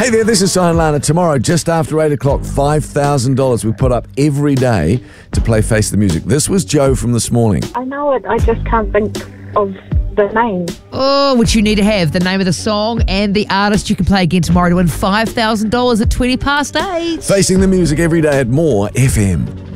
Hey there, this is Sion Lana. Tomorrow, just after 8 o'clock, $5,000 we put up every day to play Face the Music. This was Joe from this morning. I know it, I just can't think of the name. Oh, which you need to have the name of the song and the artist. You can play again tomorrow to win $5,000 at 8:20. Facing the Music every day at More FM.